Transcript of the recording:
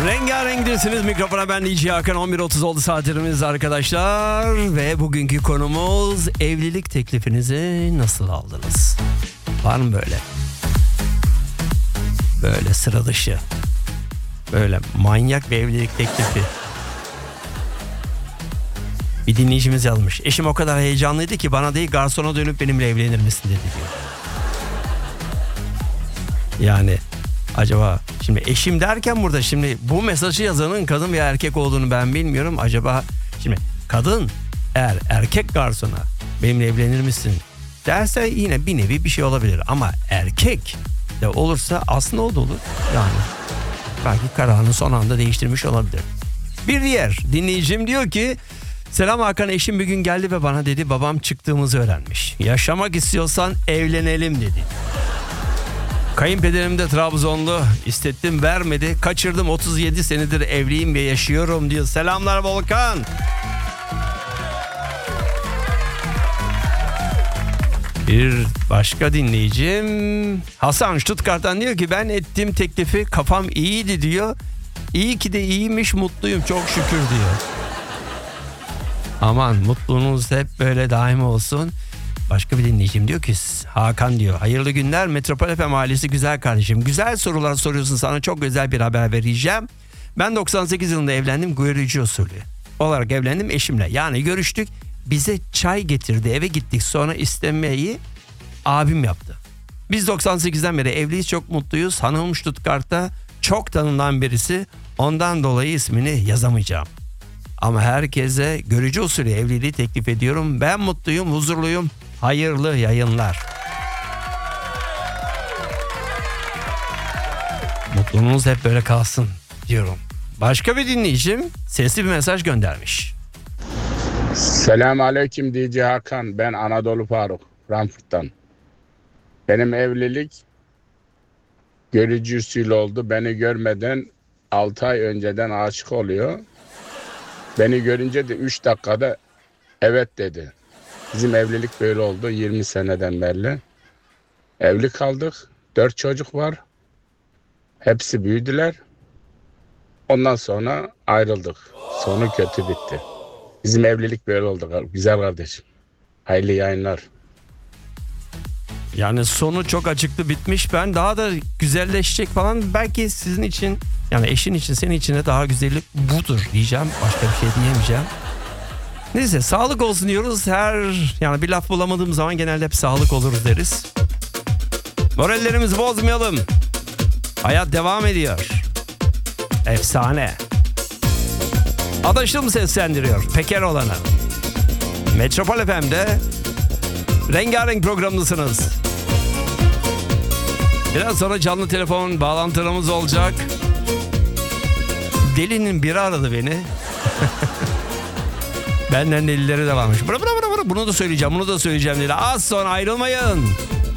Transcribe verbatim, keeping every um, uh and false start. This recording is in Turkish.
Rengarenk'desiniz. Mikrofona ben D J Hakan. on bir otuz oldu saatlerimiz arkadaşlar. Ve bugünkü konumuz evlilik teklifinizi nasıl aldınız? Var mı böyle? Böyle sıra dışı. Böyle manyak bir evlilik teklifi. Bir dinleyicimiz yazmış. Eşim o kadar heyecanlıydı ki bana değil garsona dönüp benimle evlenir misin dedi diyor. Yani acaba şimdi eşim derken burada şimdi bu mesajı yazanın kadın veya erkek olduğunu ben bilmiyorum. Acaba şimdi kadın eğer erkek garsona benimle evlenir misin derse yine bir nevi bir şey olabilir. Ama erkek de olursa aslında o da olur. Yani belki kararını son anda değiştirmiş olabilir. Bir diğer dinleyicim diyor ki selam Hakan, eşim bir gün geldi ve bana dedi babam çıktığımızı öğrenmiş. Yaşamak istiyorsan evlenelim dedi. Kayınpederim de Trabzonlu, istettim vermedi, kaçırdım, otuz yedi senedir evliyim ve yaşıyorum diyor. Selamlar Volkan. Bir başka dinleyicim Hasan Stuttgart'tan diyor ki ben ettiğim teklifi kafam iyiydi diyor. İyi ki de iyiymiş, mutluyum çok şükür diyor. Aman mutluluğunuz hep böyle daim olsun. Başka bir dinleyicim diyor ki Hakan diyor hayırlı günler Metropol F M ailesi güzel kardeşim. Güzel sorular soruyorsun, sana çok özel bir haber vereceğim. Ben doksan sekiz yılında evlendim, görücü usulü olarak evlendim eşimle. Yani görüştük, bize çay getirdi, eve gittik, sonra istemeyi abim yaptı. Biz doksan sekizden beri evliyiz, çok mutluyuz. Hanımım Stuttgart'ta çok tanınan birisi, ondan dolayı ismini yazamayacağım. Ama herkese görücü usulü evliliği teklif ediyorum. Ben mutluyum, huzurluyum. Hayırlı yayınlar. Mutluluğunuz hep böyle kalsın diyorum. Başka bir dinleyicim sesli bir mesaj göndermiş. Selamun Aleyküm D J Hakan. Ben Anadolu Faruk, Frankfurt'tan. Benim evlilik görücü usulü oldu. Beni görmeden altı ay önceden aşık oluyor. Beni görünce de üç dakikada evet dedi. Bizim evlilik böyle oldu yirmi seneden beri. Evli kaldık. dört çocuk var. Hepsi büyüdüler. Ondan sonra ayrıldık. Sonu kötü bitti. Bizim evlilik böyle oldu. Güzel kardeşim. Hayırlı yayınlar. Yani sonu çok acıklı bitmiş. Ben daha da güzelleşecek falan. Belki sizin için, yani eşin için, senin için de daha güzellik budur diyeceğim. Başka bir şey diyemeyeceğim. Neyse, sağlık olsun diyoruz. Her yani bir laf bulamadığım zaman genelde hep sağlık oluruz deriz. Morallerimizi bozmayalım. Hayat devam ediyor. Efsane. Adaşım seslendiriyor Peker olanı. Metropol F M'de Rengarenk programındasınız. Biraz sonra canlı telefon bağlantılarımız olacak. Delinin biri aradı beni. Benden delileri de varmış. Bıra bıra bıra bıra. Bunu da söyleyeceğim, bunu da söyleyeceğim dedi. Az sonra ayrılmayın.